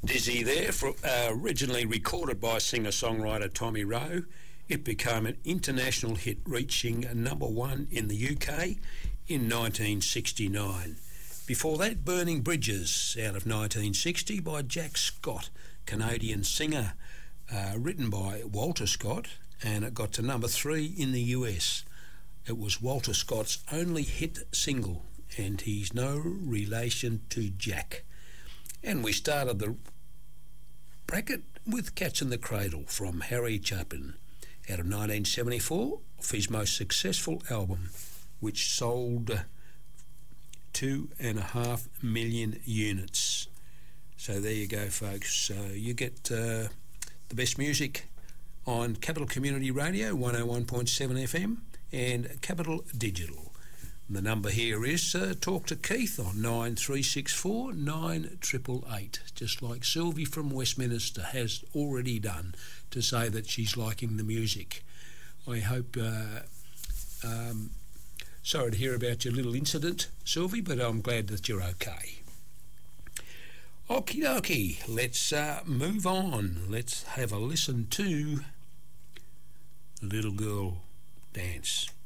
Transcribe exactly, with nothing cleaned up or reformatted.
Dizzy there, for, uh, originally recorded by singer-songwriter Tommy Rowe. It became an international hit, reaching number one in the U K in nineteen sixty-nine. Before that, Burning Bridges out of nineteen sixty by Jack Scott, Canadian singer, uh, written by Walter Scott, and it got to number three in the U S. It was Walter Scott's only hit single, and he's no relation to Jack. And we started the bracket with Catching the Cradle from Harry Chapin out of nineteen seventy-four, off his most successful album, which sold two and a half million units. So there you go, folks. So you get uh, the best music on Capital Community Radio, one oh one point seven F M, and Capital Digital. The number here is uh, talk to Keith on nine three six four nine eight eight eight, just like Sylvie from Westminster has already done, to say that she's liking the music. I hope... Uh, um, sorry to hear about your little incident, Sylvie, but I'm glad that you're okay. Okie dokie, let's uh, move on. Let's have a listen to Little Girl Dance.